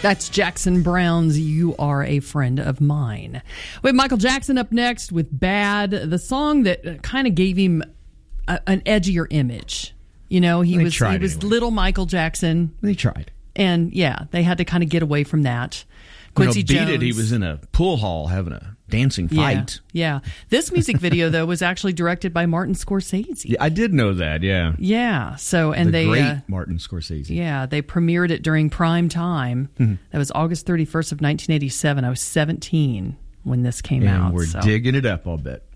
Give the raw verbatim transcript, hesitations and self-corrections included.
That's Jackson Browne's You Are a Friend of Mine. We have Michael Jackson up next with Bad, the song that kind of gave him a, an edgier image. You know, he They was tried he was anyway. little Michael Jackson. They tried. And yeah, they had to kind of get away from that. You know, Quincy Beat Jones. It, he was in a pool hall having a dancing fight. Yeah, yeah. This music video, though, was actually directed by Martin Scorsese. Yeah, I did know that, yeah. Yeah. So, and the they, great uh, Martin Scorsese. yeah, they premiered it during prime time. Mm-hmm. That was August thirty-first of nineteen eighty-seven. I was seventeen when this came And out. we're so. digging it up, I'll bet.